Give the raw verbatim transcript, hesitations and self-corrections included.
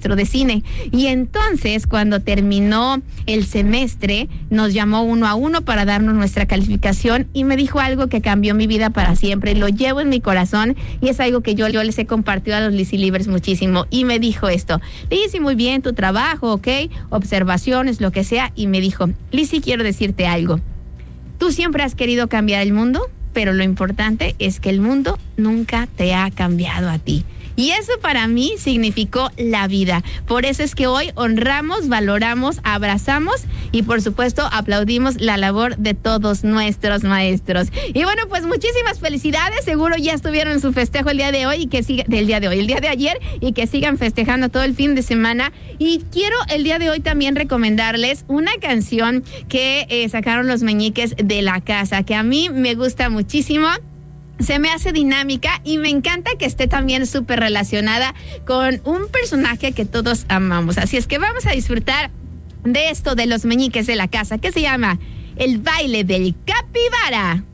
maestro de cine. Y entonces, cuando terminó el semestre, nos llamó uno a uno para darnos nuestra calificación y me dijo algo que cambió mi vida para siempre. Lo llevo en mi corazón y es algo que yo, yo les he compartido a los Lizzy Livers muchísimo. Y me dijo esto: Lizzy, muy bien tu trabajo, ok, observaciones, lo que sea. Y me dijo: Lizzy, quiero decirte algo. Tú siempre has querido cambiar el mundo, pero lo importante es que el mundo nunca te ha cambiado a ti. Y eso para mí significó la vida. Por eso es que hoy honramos, valoramos, abrazamos y por supuesto aplaudimos la labor de todos nuestros maestros. Y bueno, pues muchísimas felicidades. Seguro ya estuvieron en su festejo el día de hoy y que siga, del día de hoy, el día de ayer, y que sigan festejando todo el fin de semana. Y quiero el día de hoy también recomendarles una canción que eh, sacaron los Meñiques de la Casa, que a mí me gusta muchísimo. Se me hace dinámica y me encanta que esté también súper relacionada con un personaje que todos amamos. Así es que vamos a disfrutar de esto de los Meñiques de la Casa, que se llama El Baile del Capibara.